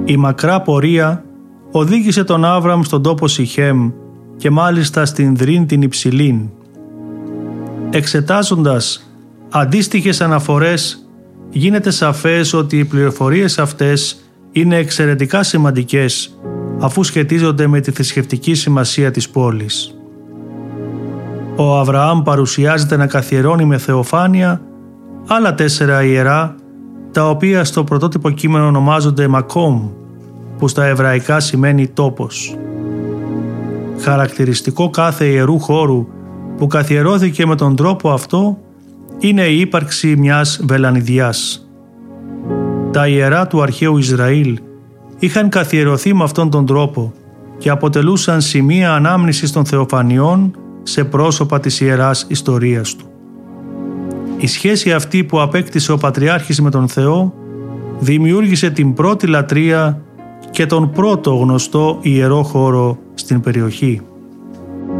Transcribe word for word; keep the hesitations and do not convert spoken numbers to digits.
Η μακρά πορεία οδήγησε τον Άβραμ στον τόπο Σιχέμ και μάλιστα στην Δρήν την Υψηλήν. Εξετάζοντας αντίστοιχες αναφορές, γίνεται σαφές ότι οι πληροφορίες αυτές είναι εξαιρετικά σημαντικές, αφού σχετίζονται με τη θρησκευτική σημασία της πόλης. Ο Αβραάμ παρουσιάζεται να καθιερώνει με θεοφάνεια άλλα τέσσερα ιερά, τα οποία στο πρωτότυπο κείμενο ονομάζονται Μακόμ, που στα εβραϊκά σημαίνει τόπος. Χαρακτηριστικό κάθε ιερού χώρου που καθιερώθηκε με τον τρόπο αυτό είναι η ύπαρξη μιας βελανιδιάς. Τα ιερά του αρχαίου Ισραήλ είχαν καθιερωθεί με αυτόν τον τρόπο και αποτελούσαν σημεία ανάμνησης των θεοφανιών σε πρόσωπα της ιεράς ιστορίας του. Η σχέση αυτή που απέκτησε ο Πατριάρχης με τον Θεό δημιούργησε την πρώτη λατρεία και τον πρώτο γνωστό ιερό χώρο στην περιοχή.